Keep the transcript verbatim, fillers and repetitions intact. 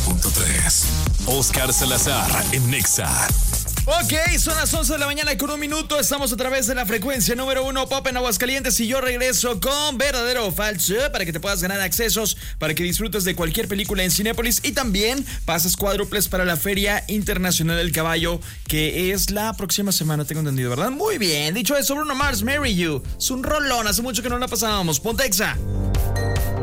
punto tres. Oscar Salazar en Nexa. Ok, son las once de la mañana con un minuto. Estamos a través de la frecuencia número uno Pop en Aguascalientes y yo regreso con Verdadero o Falso para que te puedas ganar accesos para que disfrutes de cualquier película en Cinépolis y también pases cuádruples para la Feria Internacional del Caballo, que es la próxima semana, tengo entendido, ¿verdad? Muy bien, dicho eso, Bruno Mars, Marry You. Es un rolón, hace mucho que no la pasábamos. Ponte Exa.